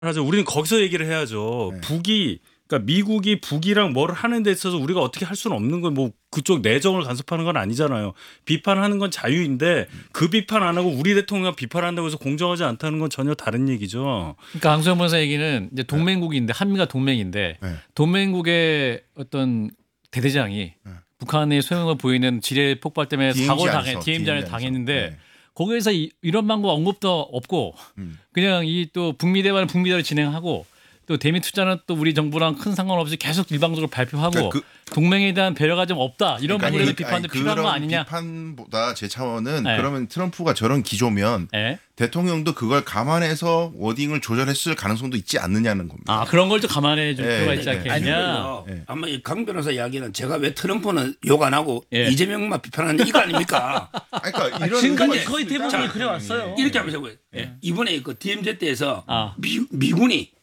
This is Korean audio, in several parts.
하죠. 우리는 거기서 얘기를 해야죠. 네. 그러니까 미국이 북이랑 뭘 하는 데 있어서 우리가 어떻게 할 수는 없는 건 뭐 그쪽 내정을 간섭하는 건 아니잖아요. 비판하는 건 자유인데 그 비판 안 하고 우리 대통령 비판한다고 해서 공정하지 않다는 건 전혀 다른 얘기죠. 그러니까 강수영 변호사 얘기는 이제 동맹국인데 한미가 동맹인데 네. 동맹국의 어떤 대대장이 네. 북한의 소용을 보이는 지뢰 폭발 때문에 사고를 DMZ 안에서 안에서. 당했는데 네. 거기에서 이런 방법 언급도 없고 그냥 이 또 북미 대화는 북미대로 진행하고 또 대미 투자는 또 우리 정부랑 큰 상관없이 계속 일방적으로 발표하고 그러니까 동맹에 대한 배려가 좀 없다 이런 그러니까 부분에서 비판도 필요한 거 아니냐? 비판보다 제 차원은 네. 그러면 트럼프가 저런 기조면 네. 대통령도 그걸 감안해서 워딩을 조절했을 가능성도 있지 않느냐는 겁니다. 아 그런 걸 좀 감안해 줄 네, 필요가 네, 있지 네. 않겠냐? 네. 아마 이 강 변호사 이야기는 제가 왜 트럼프는 욕 안 하고 예. 이재명만 비판하는 이거 아닙니까? 그러니까 이런 지금까지 의견이 거의 있습니다. 대부분이 자, 그래 왔어요. 이렇게 하면서 이번에 그 DMZ 때에서 아. 미군이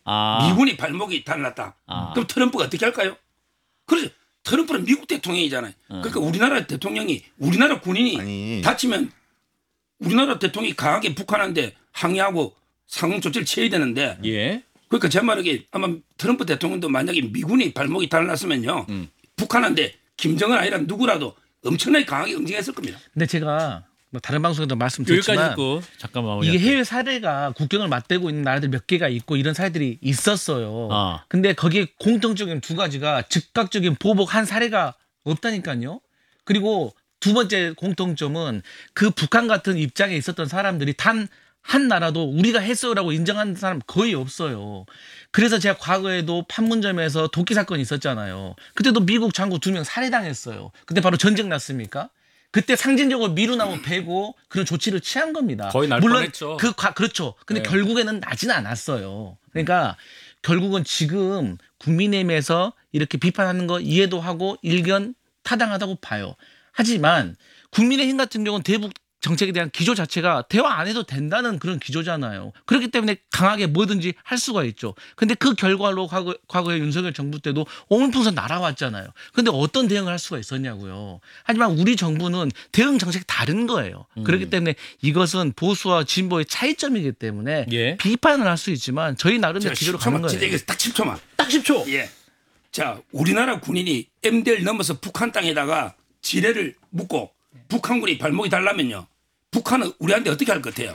발목이 달랐다. 아. 그럼 트럼프가 어떻게 할까요? 그렇죠. 트럼프는 미국 대통령이잖아요. 그러니까 우리나라 대통령이 우리나라 군인이 아니. 다치면 우리나라 대통령이 강하게 북한한테 항의하고 상응 조치를 취해야 되는데 예. 그러니까 제 말은 아마 트럼프 대통령도 만약에 미군이 발목이 달랐으면요. 북한한테 김정은 아니라 누구라도 엄청나게 강하게 응징했을 겁니다. 근데 제가 뭐 다른 방송에도 여기까지 말씀드렸지만 듣고 잠깐만 이게 해외 사례가 국경을 맞대고 있는 나라들 몇 개가 있고 이런 사례들이 있었어요. 아. 근데 거기에 공통적인 두 가지가 즉각적인 보복한 사례가 없다니까요. 그리고 두 번째 공통점은 그 북한 같은 입장에 있었던 사람들이 단 한 나라도 우리가 했어요라고 인정하는 사람 거의 없어요. 그래서 제가 과거에도 판문점에서 도끼 사건이 있었잖아요. 그때도 미국 장교 2명 살해당했어요. 그때 바로 전쟁 났습니까? 그때 상징적으로 미루나무 베고 그런 조치를 취한 겁니다. 거의 날 물론 뻔했죠. 그렇죠. 근데 네. 결국에는 나진 않았어요. 그러니까 결국은 지금 국민의힘에서 이렇게 비판하는 거 이해도 하고 일견 타당하다고 봐요. 하지만 국민의힘 같은 경우는 대북 정책에 대한 기조 자체가 대화 안 해도 된다는 그런 기조잖아요. 그렇기 때문에 강하게 뭐든지 할 수가 있죠. 근데 그 결과로 과거에 윤석열 정부 때도 오물풍선 날아왔잖아요. 근데 어떤 대응을 할 수가 있었냐고요. 하지만 우리 정부는 대응 정책이 다른 거예요. 그렇기 때문에 이것은 보수와 진보의 차이점이기 때문에 예. 비판을 할 수 있지만 저희 나름대로 기조로 가는 거예요. 진짜 이거 딱 10초만. 딱 10초. 예. 자, 우리나라 군인이 MD를 넘어서 북한 땅에다가 지뢰를 묻고 북한군이 발목이 달라면요. 북한은 우리한테 어떻게 할 것 같아요?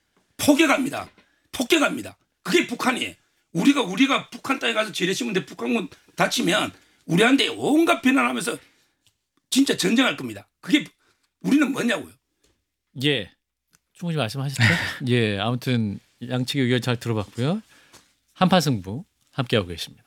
포격합니다. 폭격합니다. 그게 북한이에요. 우리가 북한 땅에 가서 지뢰 심는데 북한군 다치면 우리한테 온갖 비난하면서 진짜 전쟁할 겁니다. 그게 우리는 뭐냐고요. 예. 충분히 말씀하셨죠? 예. 아무튼 양측의 의견 잘 들어봤고요. 한판 승부 함께하고 계십니다.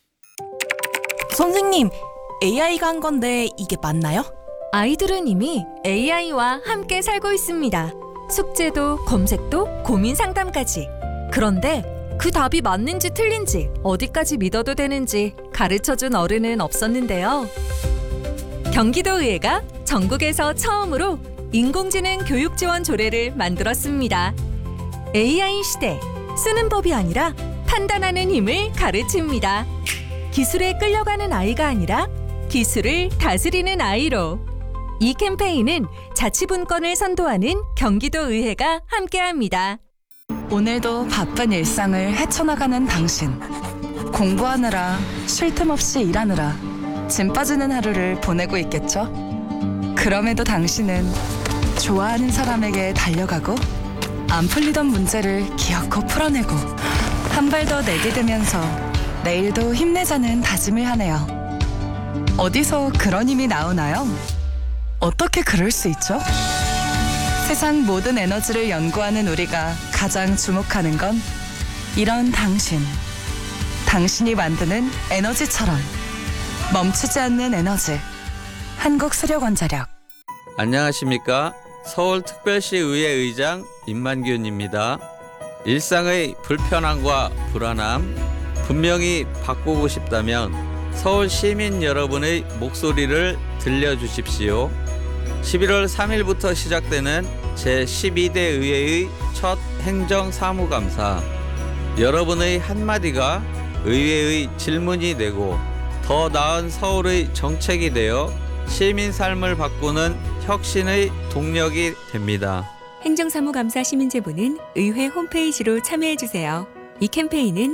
선생님, AI가 한 건데 이게 맞나요? 아이들은 이미 AI와 함께 살고 있습니다. 숙제도 검색도 고민 상담까지. 그런데 그 답이 맞는지 틀린지 어디까지 믿어도 되는지 가르쳐준 어른은 없었는데요. 경기도의회가 전국에서 처음으로 인공지능 교육 지원 조례를 만들었습니다. AI 시대, 쓰는 법이 아니라 판단하는 힘을 가르칩니다. 기술에 끌려가는 아이가 아니라 기술을 다스리는 아이로. 이 캠페인은 자치분권을 선도하는 경기도의회가 함께합니다. 오늘도 바쁜 일상을 헤쳐나가는 당신. 공부하느라 쉴 틈 없이 일하느라 짐 빠지는 하루를 보내고 있겠죠? 그럼에도 당신은 좋아하는 사람에게 달려가고 안 풀리던 문제를 기어코 풀어내고 한 발 더 내디디면서 내일도 힘내자는 다짐을 하네요. 어디서 그런 힘이 나오나요? 어떻게 그럴 수 있죠? 세상 모든 에너지를 연구하는 우리가 가장 주목하는 건 이런 당신. 당신이 만드는 에너지처럼 멈추지 않는 에너지. 한국수력원자력. 안녕하십니까? 서울특별시 의회 의장 임만균입니다. 일상의 불편함과 불안함 분명히 바꾸고 싶다면 서울 시민 여러분의 목소리를 들려주십시오. 11월 3일부터 시작되는 제12대 의회의 첫 행정사무감사. 여러분의 한마디가 의회의 질문이 되고 더 나은 서울의 정책이 되어 시민 삶을 바꾸는 혁신의 동력이 됩니다. 행정사무감사 시민제보는 의회 홈페이지로 참여해주세요. 이 캠페인은